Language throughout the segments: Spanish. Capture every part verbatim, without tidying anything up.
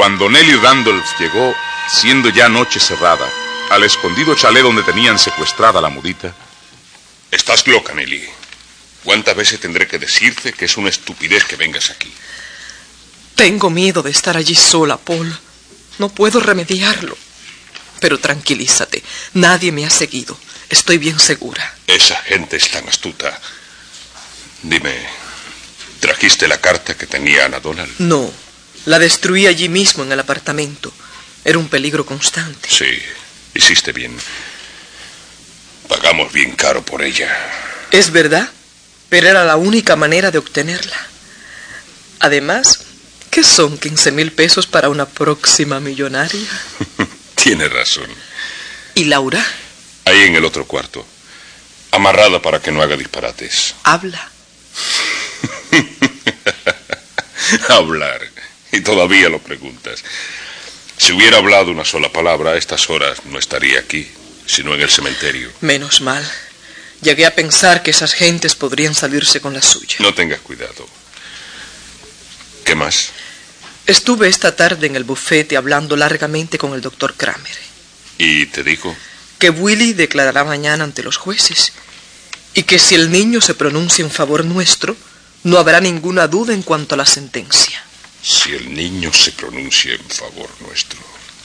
Cuando Nelly Randolph llegó, siendo ya noche cerrada, al escondido chalet donde tenían secuestrada a la mudita... Estás loca, Nelly. ¿Cuántas veces tendré que decirte que es una estupidez que vengas aquí? Tengo miedo de estar allí sola, Paul. No puedo remediarlo. Pero tranquilízate, nadie me ha seguido. Estoy bien segura. Esa gente es tan astuta. Dime, ¿trajiste la carta que tenía Ana Donald? No, la destruí allí mismo en el apartamento. Era un peligro constante. Sí, hiciste bien. Pagamos bien caro por ella. Es verdad, pero era la única manera de obtenerla. Además, ¿qué son quince mil pesos para una próxima millonaria? Tienes razón. ¿Y Laura? Ahí en el otro cuarto, amarrada para que no haga disparates. Habla. Hablar. Y todavía lo preguntas. Si hubiera hablado una sola palabra, a estas horas no estaría aquí, sino en el cementerio. Menos mal. Llegué a pensar que esas gentes podrían salirse con la suya. No tengas cuidado. ¿Qué más? Estuve esta tarde en el bufete hablando largamente con el doctor Kramer. ¿Y te dijo? Que Willy declarará mañana ante los jueces. Y que si el niño se pronuncia en favor nuestro, no habrá ninguna duda en cuanto a la sentencia. Si el niño se pronuncia en favor nuestro.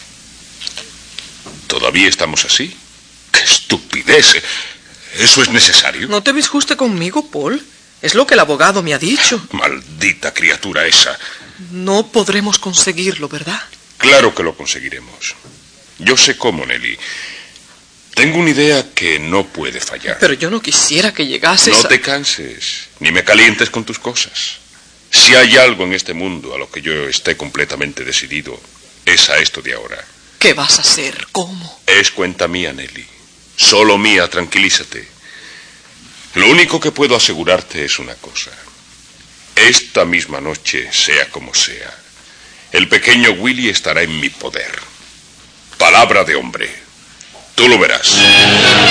¿Todavía estamos así? ¡Qué estupidez! ¿Eso es necesario? No te disguste conmigo, Paul. Es lo que el abogado me ha dicho. Maldita criatura esa. No podremos conseguirlo, ¿verdad? Claro que lo conseguiremos. Yo sé cómo, Nelly. Tengo una idea que no puede fallar. Pero yo no quisiera que llegases No a... te canses, ni me calientes con tus cosas. Si hay algo en este mundo a lo que yo esté completamente decidido, es a esto de ahora. ¿Qué vas a hacer? ¿Cómo? Es cuenta mía, Nelly. Solo mía, tranquilízate. Lo único que puedo asegurarte es una cosa. Esta misma noche, sea como sea, el pequeño Willy estará en mi poder. Palabra de hombre. Tú lo verás.